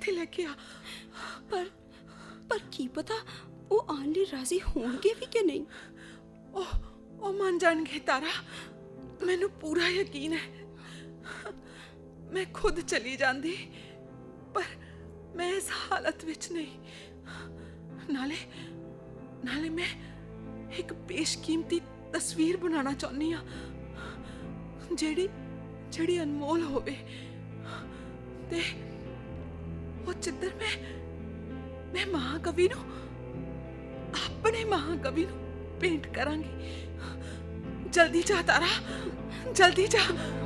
ਇੱਥੇ ਲੈ ਕੇ ਆ। ਪਰ ਕੀ ਪਤਾ ਉਹ ਆਉਣ ਲਈ ਰਾਜ਼ੀ ਹੋਣਗੇ ਵੀ ਕਿ ਨਹੀਂ। ਉਹ ਮੰਨ ਜਾਣਗੇ ਤਾਰਾ, ਮੈਨੂੰ ਪੂਰਾ ਯਕੀਨ ਹੈ। ਮੈਂ ਖੁਦ ਚਲੀ ਜਾਂਦੀ, ਪਰ ਮੈਂ ਇਸ ਹਾਲਤ ਵਿੱਚ ਨਹੀਂ। ਨਾਲੇ ਮੈਂ ਇੱਕ ਬੇਸ਼ਕੀਮਤੀ ਤਸਵੀਰ ਬਣਾਉਣਾ ਚਾਹੁੰਦੀ ਹਾਂ, ਜਿਹੜੀ ਅਨਮੋਲ ਹੋਵੇ। ਤੇ ਉਹ ਚਿੱਤਰ ਮੈਂ ਮਹਾਕਵੀ ਨੂੰ, ਆਪਣੇ ਮਹਾਕਵੀ ਨੂੰ ਪੇਂਟ ਕਰਾਂਗੀ। ਜਲਦੀ ਜਾ ਤਾਰਾ, ਜਲਦੀ ਜਾ।